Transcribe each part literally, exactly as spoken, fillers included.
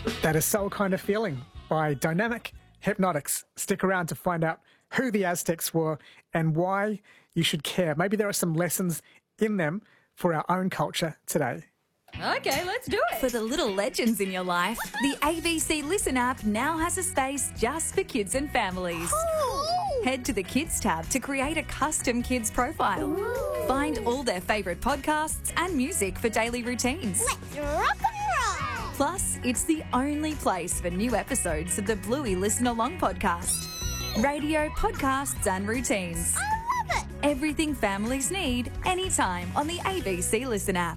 That is Soul Kind of Feeling by Dynamic Hypnotics. Stick around to find out who the Aztecs were and why you should care. Maybe there are some lessons in them for our own culture today. Okay, let's do it. For the little legends in your life, the A B C Listen app now has a space just for kids and families. Ooh. Head to the Kids tab to create a custom kids profile. Ooh. Find all their favourite podcasts and music for daily routines. Let's rock and roll. Plus, it's the only place for new episodes of the Bluey Listen Along podcast. Radio, podcasts and routines. I love it. Everything families need, anytime on the A B C Listen app.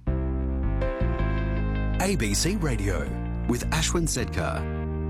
A B C Radio with Ashwin Sedkar.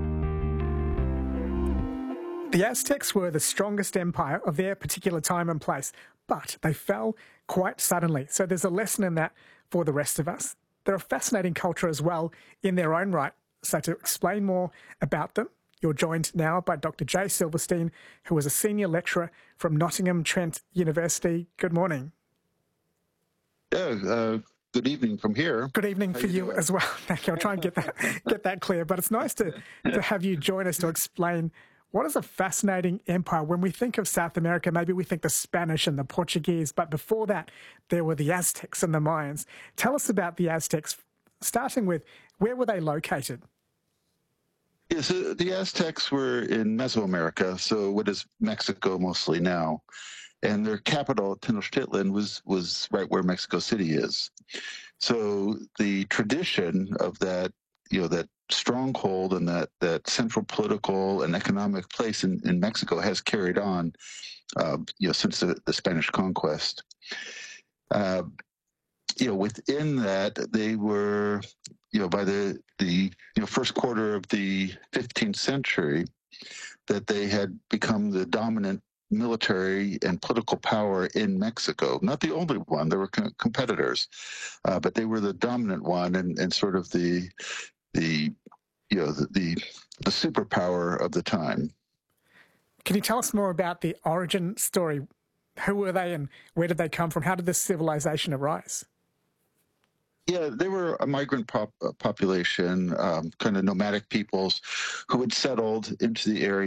The Aztecs were the strongest empire of their particular time and place, but they fell quite suddenly. So there's a lesson in that for the rest of us. They're a fascinating culture as well in their own right. So to explain more about them, you're joined now by Doctor Jay Silverstein, who is a senior lecturer from Nottingham Trent University. Good morning. Yeah, uh, good evening from here. Good evening How for you you doing? as well. Thank you. I'll try and get that get that clear. But it's nice to, to have you join us to explain what is a fascinating empire. When we think of South America, maybe we think the Spanish and the Portuguese, but before that, there were the Aztecs and the Mayans. Tell us about the Aztecs, starting with where were they located? Yes, uh, the Aztecs were in Mesoamerica, so what is Mexico mostly now. And their capital, Tenochtitlan, was, was right where Mexico City is. So the tradition of that, you know, that stronghold and that, that central political and economic place in, in Mexico has carried on, uh, you know, since the, the Spanish conquest. Uh, you know, within that, they were, you know, by the, the you know, first quarter of the fifteenth century, that they had become the dominant military and political power in Mexico. Not the only one, there were co- competitors, uh, but they were the dominant one and, and sort of the, the you know, the, the, the superpower of the time. Can you tell us more about the origin story? Who were they and where did they come from? How did this civilization arise? Yeah, they were a migrant pop, uh, population, um, kind of nomadic peoples who had settled into the area